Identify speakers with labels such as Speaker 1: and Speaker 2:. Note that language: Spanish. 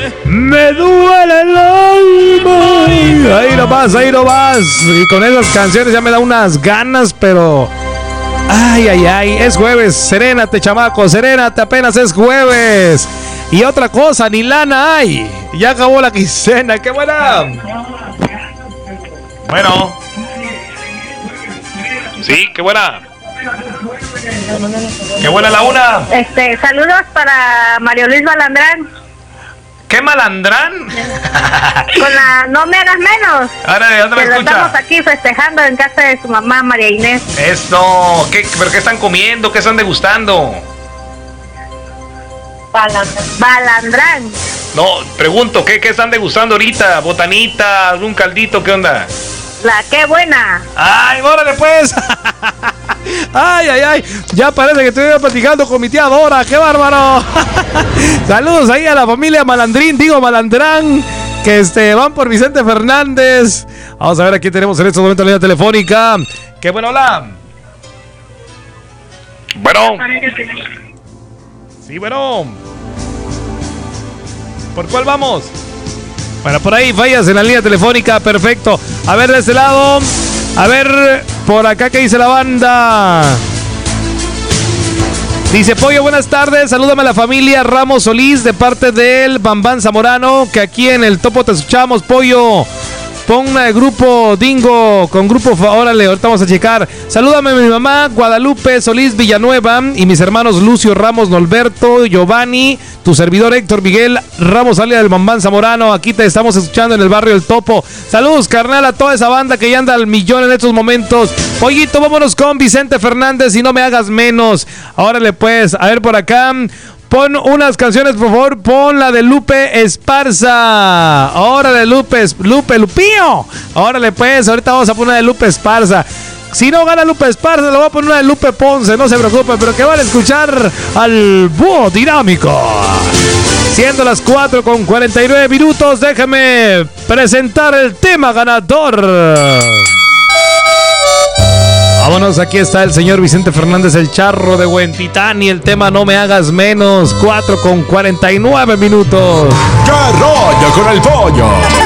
Speaker 1: Me duele el alma. Ahí nomás, ahí nomás. Y con esas canciones ya me da unas ganas, pero... Ay, ay, ay, es jueves. Serénate, chamaco, serénate, apenas es jueves. Y otra cosa, ni lana hay. Ya acabó la quincena, qué buena. Bueno. Sí, qué buena. Qué buena la una.
Speaker 2: Saludos para Mario Luis Balandrán.
Speaker 1: ¿Qué malandrán?
Speaker 2: Con la No Me Hagas Menos.
Speaker 1: Ahora, ¿de dónde me escucha?
Speaker 2: Estamos aquí festejando en casa de su mamá, María Inés.
Speaker 1: Esto, ¿pero qué están comiendo? ¿Qué están degustando?
Speaker 2: Balandrán.
Speaker 1: No, pregunto, ¿qué están degustando ahorita? ¿Botanita? ¿Algún caldito? ¿Qué onda?
Speaker 2: La Qué Buena.
Speaker 1: ¡Ay, órale pues! ¡Ay, ay, ay! Ya parece que estoy platicando con mi tía Dora. ¡Qué bárbaro! Saludos ahí a la familia Malandrín, Malandrán, que van por Vicente Fernández. Vamos a ver, aquí tenemos en estos momentos la línea telefónica. ¡Qué bueno, hola! Bueno. Sí, bueno. ¿Por cuál vamos? Bueno, por ahí fallas en la línea telefónica, perfecto. A ver, de este lado. A ver, por acá, ¿qué dice la banda? Dice, Pollo, buenas tardes. Salúdame a la familia Ramos Solís de parte del Bambán Zamorano, que aquí en el Topo te escuchamos, Pollo. Pon el grupo Dingo con grupo... Órale, ahorita vamos a checar. Salúdame a mi mamá Guadalupe Solís Villanueva y mis hermanos Lucio Ramos Norberto, Giovanni, tu servidor Héctor Miguel Ramos Alia del Bambán Zamorano. Aquí te estamos escuchando en el barrio El Topo. Saludos, carnal, a toda esa banda que ya anda al millón en estos momentos. Pollito, vámonos con Vicente Fernández y No Me Hagas Menos. Órale pues, a ver por acá. Pon unas canciones, por favor. Pon la de Lupe Esparza. Órale, Lupillo. Órale, pues, ahorita vamos a poner una de Lupe Esparza. Si no gana Lupe Esparza, le voy a poner una de Lupe Ponce. No se preocupen, pero que van a escuchar al Búho Dinámico. Siendo las 4:49, déjame presentar el tema ganador. Vámonos, aquí está el señor Vicente Fernández, el charro de Huentitán, y el tema No Me Hagas Menos, 4:49.
Speaker 3: ¡Qué rollo con el pollo!